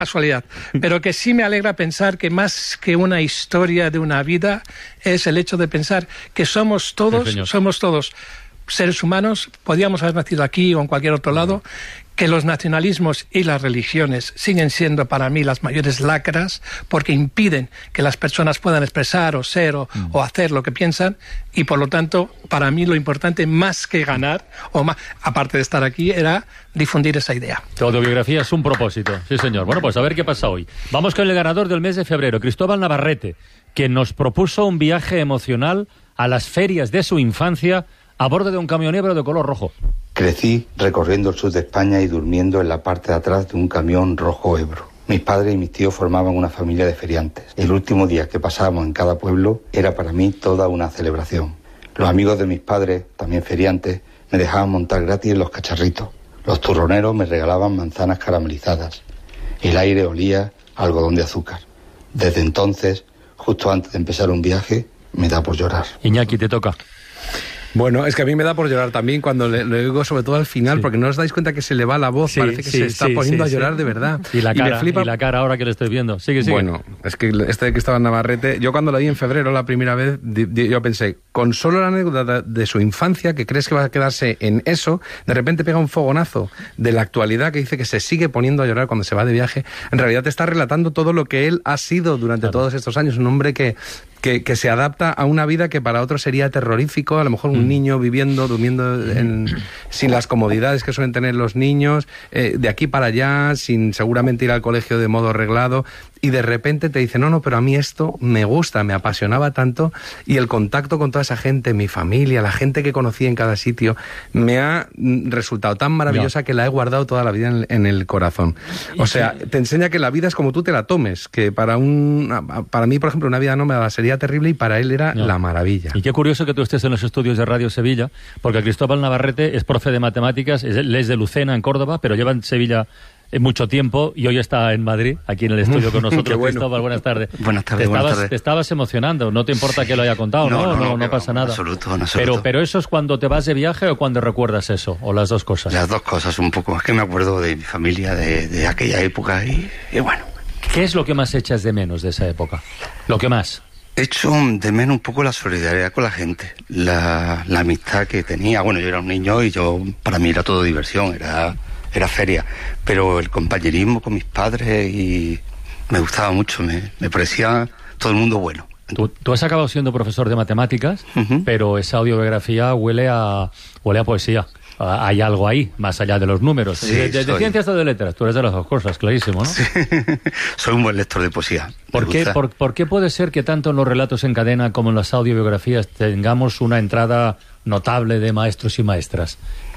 casualidad, pero que sí me alegra pensar que más que una historia de una vida es el hecho de pensar que somos todos seres humanos, podíamos haber nacido aquí o en cualquier otro lado, que los nacionalismos y las religiones siguen siendo para mí las mayores lacras porque impiden que las personas puedan expresar o ser o hacer lo que piensan, y por lo tanto para mí lo importante, más que ganar o más, aparte de estar aquí, era difundir esa idea. Tu autobiografía es un propósito, sí señor. Bueno, pues a ver qué pasa hoy. Vamos con el ganador del mes de febrero, Cristóbal Navarrete, que nos propuso un viaje emocional a las ferias de su infancia a bordo de un camionero de color rojo. Crecí recorriendo el sur de España y durmiendo en la parte de atrás de un camión rojo Ebro. Mis padres y mis tíos formaban una familia de feriantes. El último día que pasábamos en cada pueblo era para mí toda una celebración. Los amigos de mis padres, también feriantes, me dejaban montar gratis en los cacharritos. Los turroneros me regalaban manzanas caramelizadas. El aire olía a algodón de azúcar. Desde entonces, justo antes de empezar un viaje, me da por llorar. Iñaki, te toca. Bueno, es que a mí me da por llorar también cuando le oigo, sobre todo al final, porque no os dais cuenta que se le va la voz, parece que se está poniendo a llorar de verdad. Y la cara ahora que le estoy viendo. Sigue. Bueno, es que este de Cristóbal Navarrete, yo cuando lo vi en febrero la primera vez, yo pensé, con solo la anécdota de su infancia, que crees que va a quedarse en eso, de repente pega un fogonazo de la actualidad que dice que se sigue poniendo a llorar cuando se va de viaje. En realidad te está relatando todo lo que él ha sido durante todos estos años, un hombre que se adapta a una vida que para otros sería terrorífico, a lo mejor un niño durmiendo sin las comodidades que suelen tener los niños, de aquí para allá, sin seguramente ir al colegio de modo reglado, y de repente te dice, no, pero a mí esto me gusta, me apasionaba tanto, y el contacto con toda esa gente, mi familia, la gente que conocí en cada sitio, me ha resultado tan maravillosa que la he guardado toda la vida en el corazón. O sea, te enseña que la vida es como tú te la tomes, que para mí, por ejemplo, una vida nómada sería terrible y para él era la maravilla. Y qué curioso que tú estés en los estudios de Radio Sevilla, porque Cristóbal Navarrete es profe de matemáticas, él es de Lucena, en Córdoba, pero lleva en Sevilla mucho tiempo y hoy está en Madrid, aquí en el estudio con nosotros. Bueno. Cristóbal, buenas tardes. Buenas tardes. Te estabas emocionando, no te importa que lo haya contado, no pasa nada. En absoluto. Pero ¿eso es cuando te vas de viaje o cuando recuerdas eso? ¿O las dos cosas? Las dos cosas un poco. Es que me acuerdo de mi familia, de aquella época y bueno. ¿Qué es lo que más echas de menos de esa época? ¿Lo que más? Echo de menos un poco la solidaridad con la gente, la amistad que tenía. Bueno, yo era un niño y para mí era todo diversión, era feria, pero el compañerismo con mis padres y me gustaba mucho, me parecía todo el mundo bueno. Tú has acabado siendo profesor de matemáticas, pero esa audiobiografía huele a poesía. Hay algo ahí, más allá de los números. Sí, de ciencias o de letras, tú eres de las dos cosas, clarísimo, ¿no? Sí. Soy un buen lector de poesía. ¿Por qué puede ser que tanto en los relatos en cadena como en las audiobiografías tengamos una entrada notable de maestros y maestras?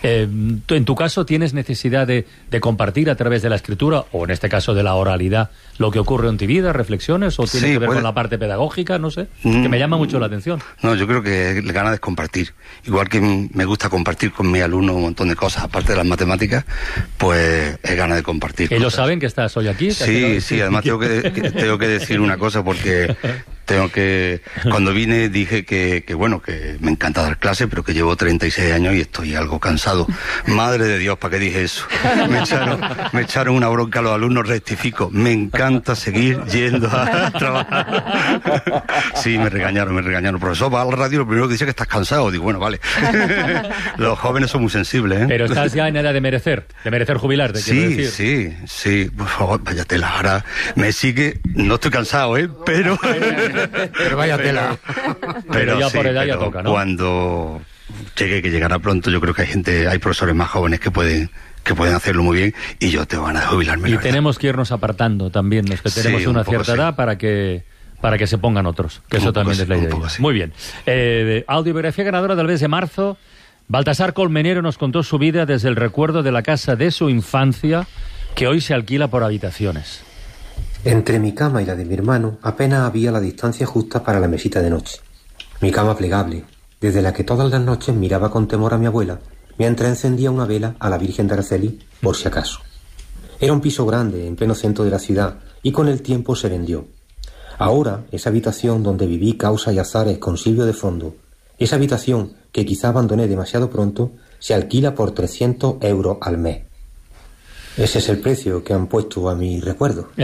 En tu caso, ¿tienes necesidad de compartir a través de la escritura, o en este caso de la oralidad, lo que ocurre en tu vida, reflexiones, o tiene que ver con la parte pedagógica? No sé, que me llama mucho la atención. No, yo creo que la gana es compartir. Igual que me gusta compartir con mis alumnos un montón de cosas, aparte de las matemáticas, pues es gana de compartir. ¿Ellos saben que estás hoy aquí? Sí, además tengo que decir una cosa, porque cuando vine dije que me encanta dar clases, pero que llevo 36 años y estoy algo cansado. Madre de Dios, ¿para qué dije eso? Me echaron una bronca a los alumnos, rectifico. Me encanta seguir yendo a trabajar. Sí, me regañaron. Profesor, va a la radio, lo primero que dice es que estás cansado. Digo, bueno, vale. Los jóvenes son muy sensibles, ¿eh? Pero estás ya en edad de merecer jubilarte, quiero decir. Sí, por favor, vaya tela. Ahora me sigue, no estoy cansado, Pero vaya tela. Pero ya por edad ya toca, ¿no? Cuando que llegará pronto, yo creo que hay profesores más jóvenes que pueden hacerlo muy bien, y yo tengo ganas de jubilarme. Y tenemos que irnos apartando también, los que tenemos una cierta edad, para que se pongan otros, que eso también es la idea. Muy bien. Audiobiografía ganadora del mes de marzo. Baltasar Colmenero nos contó su vida desde el recuerdo de la casa de su infancia, que hoy se alquila por habitaciones. Entre mi cama y la de mi hermano apenas había la distancia justa para la mesita de noche. Mi cama plegable, desde la que todas las noches miraba con temor a mi abuela, mientras encendía una vela a la Virgen de Araceli, por si acaso. Era un piso grande, en pleno centro de la ciudad, y con el tiempo se vendió. Ahora, esa habitación donde viví causas y azares con Silvio de fondo, esa habitación que quizá abandoné demasiado pronto, se alquila por 300 € al mes. Ese es el precio que han puesto a mi recuerdo.